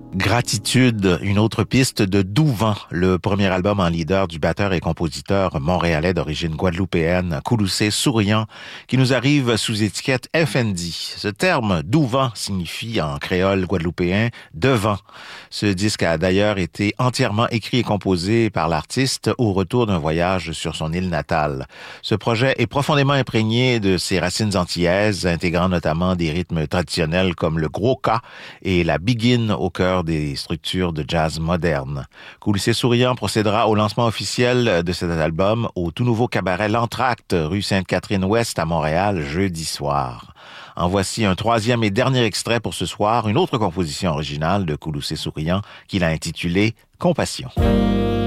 Gratitude, une autre piste de Doux Vent, le premier album en leader du batteur et compositeur montréalais d'origine guadeloupéenne, Kouloussé Souriant, qui nous arrive sous étiquette FND. Ce terme Doux Vent signifie en créole guadeloupéen devant. Ce disque a d'ailleurs été entièrement écrit et composé par l'artiste au retour d'un voyage sur son île natale. Ce projet est profondément imprégné de ses racines antillaises, intégrant notamment des rythmes traditionnels comme le gros K et la biguine au cœur des structures de jazz moderne. Kouloussé Souriant procédera au lancement officiel de cet album au tout nouveau cabaret L'Entracte, rue Sainte-Catherine-Ouest à Montréal, jeudi soir. En voici un troisième et dernier extrait pour ce soir, une autre composition originale de Kouloussé Souriant qu'il a intitulée Compassion.